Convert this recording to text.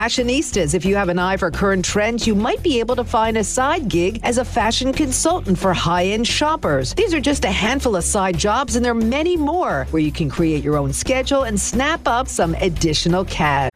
Fashionistas, if you have an eye for current trends, you might be able to find a side gig as a fashion consultant for high-end shoppers. These are just a handful of side jobs, and there are many more where you can create your own schedule and snap up some additional cash.